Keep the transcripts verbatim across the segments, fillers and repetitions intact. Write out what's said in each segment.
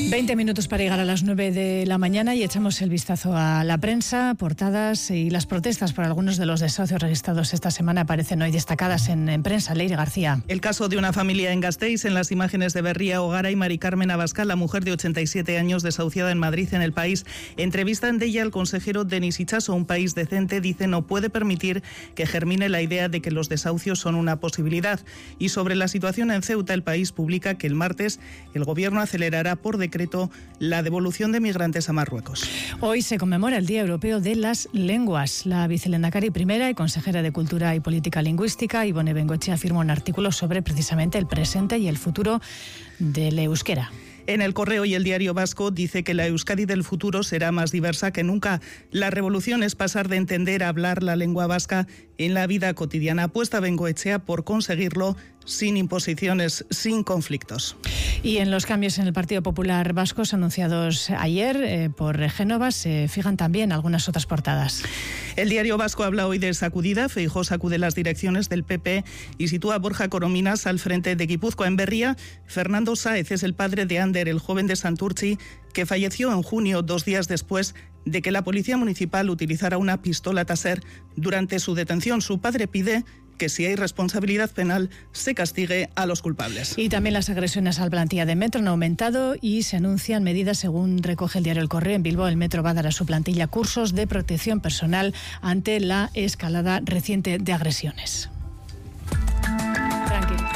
veinte minutos para llegar a las nueve de la mañana y echamos el vistazo a la prensa. Portadas y las protestas por algunos de los desahucios registrados esta semana aparecen hoy destacadas en, en prensa. Leire García. El caso de una familia en Gasteiz, en las imágenes de Berría Ogara y Mari Carmen Abascal, la mujer de ochenta y siete años desahuciada en Madrid, en El País. Entrevista en ella el consejero Denis Itxaso. Un país decente, dice, no puede permitir que germine la idea de que los desahucios son una posibilidad. Y sobre la situación en Ceuta, El País publica que el martes el gobierno acelerará por decreto la devolución de migrantes a Marruecos. Hoy se conmemora el Día Europeo de las Lenguas. La vicelehendakari primera y consejera de Cultura y Política Lingüística, Ibone Bengoechea, firmó un artículo sobre precisamente el presente y el futuro del euskera. En El Correo y El Diario Vasco dice que la Euskadi del futuro será más diversa que nunca. La revolución es pasar de entender a hablar la lengua vasca en la vida cotidiana. Apuesta Bengoechea por conseguirlo sin imposiciones, sin conflictos. Y en los cambios en el Partido Popular Vasco anunciados ayer eh, por Génova se fijan también algunas otras portadas. El Diario Vasco habla hoy de sacudida. Feijóo sacude las direcciones del P P y sitúa a Borja Corominas al frente de Guipúzcoa. En Berría, Fernando Sáez es el padre de Ander, el joven de Santurtzi, que falleció en junio, dos días después de que la Policía Municipal utilizara una pistola Taser durante su detención. Su padre pide que si hay responsabilidad penal se castigue a los culpables. Y también las agresiones al plantilla de Metro han aumentado y se anuncian medidas, según recoge el diario El Correo. En Bilbao, el Metro va a dar a su plantilla cursos de protección personal ante la escalada reciente de agresiones. Tranquilo.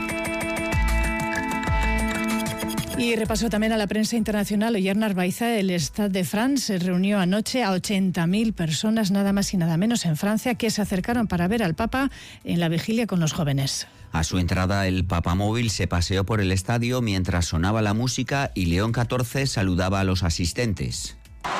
Y repaso también a la prensa internacional. Oyer Narváez, el Stade de France reunió anoche a ochenta mil personas, nada más y nada menos, en Francia, que se acercaron para ver al Papa en la vigilia con los jóvenes. A su entrada, el papamóvil se paseó por el estadio mientras sonaba la música y León catorce saludaba a los asistentes.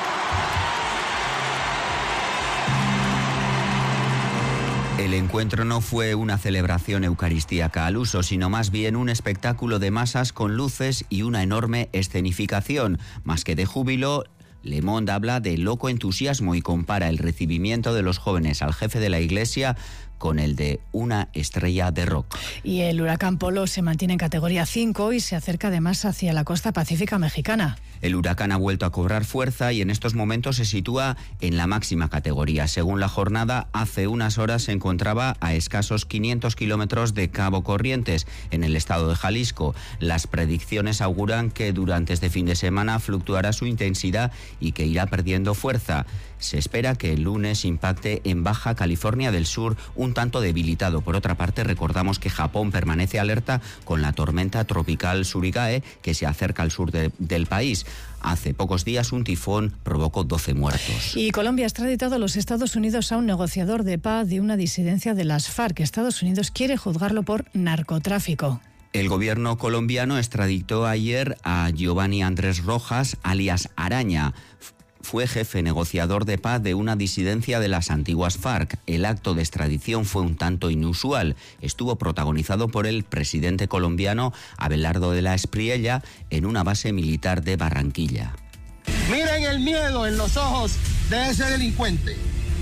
El encuentro no fue una celebración eucaristíaca al uso, sino más bien un espectáculo de masas con luces y una enorme escenificación. Más que de júbilo, Le Monde habla de loco entusiasmo y compara el recibimiento de los jóvenes al jefe de la Iglesia con el de una estrella de rock. Y el huracán Polo se mantiene en categoría cinco y se acerca además hacia la costa pacífica mexicana. El huracán ha vuelto a cobrar fuerza y en estos momentos se sitúa en la máxima categoría. Según la jornada, hace unas horas se encontraba a escasos quinientos kilómetros de Cabo Corrientes, en el estado de Jalisco. Las predicciones auguran que durante este fin de semana fluctuará su intensidad y que irá perdiendo fuerza. Se espera que el lunes impacte en Baja California del Sur, un tanto debilitado. Por otra parte, recordamos que Japón permanece alerta con la tormenta tropical Surigae, que se acerca al sur de, del país. Hace pocos días un tifón provocó doce muertos. Y Colombia ha extraditado a los Estados Unidos a un negociador de paz de una disidencia de las FARC. Estados Unidos quiere juzgarlo por narcotráfico. El gobierno colombiano extraditó ayer a Giovanni Andrés Rojas, alias Araña. Fue jefe negociador de paz de una disidencia de las antiguas FARC. El acto de extradición fue un tanto inusual. Estuvo protagonizado por el presidente colombiano Abelardo de la Espriella en una base militar de Barranquilla. Miren el miedo en los ojos de ese delincuente.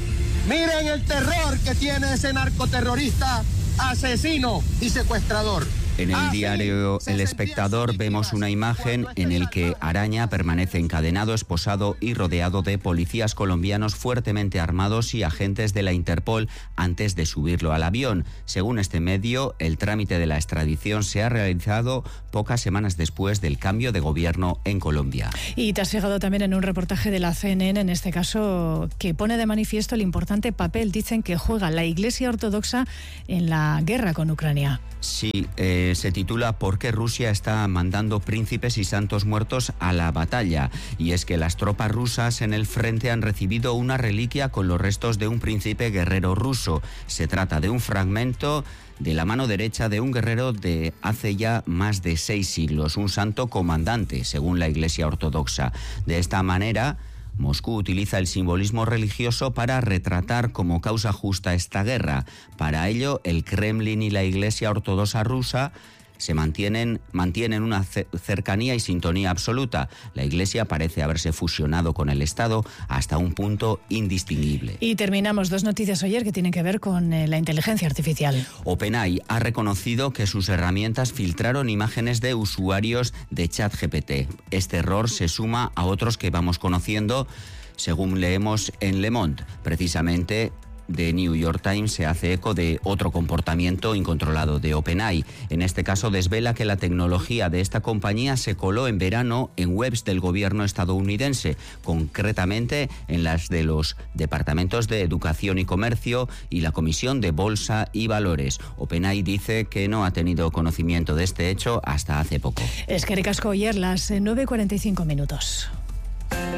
Miren el terror que tiene ese narcoterrorista, asesino y secuestrador. En el diario El Espectador vemos una imagen en el que Araña permanece encadenado, esposado y rodeado de policías colombianos fuertemente armados y agentes de la Interpol antes de subirlo al avión. Según este medio, el trámite de la extradición se ha realizado pocas semanas después del cambio de gobierno en Colombia. Y te has fijado también en un reportaje de la C N N, en este caso, que pone de manifiesto el importante papel, dicen, que juega la Iglesia Ortodoxa en la guerra con Ucrania. Sí, eh, se titula ¿Por qué Rusia está mandando príncipes y santos muertos a la batalla? Y es que las tropas rusas en el frente han recibido una reliquia con los restos de un príncipe guerrero ruso. Se trata de un fragmento de la mano derecha de un guerrero de hace ya más de seis siglos, un santo comandante, según la Iglesia Ortodoxa. De esta manera, Moscú utiliza el simbolismo religioso para retratar como causa justa esta guerra. Para ello, el Kremlin y la Iglesia Ortodoxa se mantienen, mantienen una cercanía y sintonía absoluta. La Iglesia parece haberse fusionado con el Estado hasta un punto indistinguible. Y terminamos dos noticias ayer que tienen que ver con eh, la inteligencia artificial. OpenAI ha reconocido que sus herramientas filtraron imágenes de usuarios de ChatGPT. Este error se suma a otros que vamos conociendo, según leemos en Le Monde. Precisamente, The New York Times se hace eco de otro comportamiento incontrolado de OpenAI. En este caso desvela que la tecnología de esta compañía se coló en verano en webs del gobierno estadounidense, concretamente en las de los departamentos de Educación y Comercio y la Comisión de Bolsa y Valores. OpenAI dice que no ha tenido conocimiento de este hecho hasta hace poco. Eskerrik asko, ayer las nueve y cuarenta y cinco minutos.